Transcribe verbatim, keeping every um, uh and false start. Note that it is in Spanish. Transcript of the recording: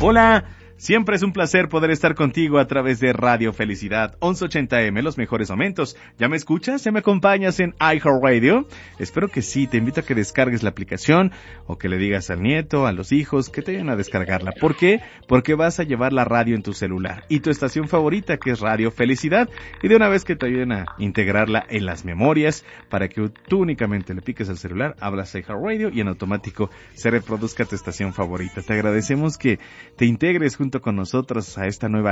Hola, siempre es un placer poder estar contigo a través de Radio Felicidad once ochenta eme, los mejores momentos. ¿Ya me escuchas? ¿Ya me acompañas en iHeartRadio? Espero que sí, te invito a que descargues la aplicación o que le digas al nieto, a los hijos, que te vayan a descargarla. ¿Por qué? Porque vas a llevar la radio en tu celular y tu estación favorita, que es Radio Felicidad, y de una vez que te ayuden a integrarla en las memorias para que tú únicamente le piques al celular, hablas iHeartRadio y en automático se reproduzca tu estación favorita. Te agradecemos que te integres junto con nosotros a esta nueva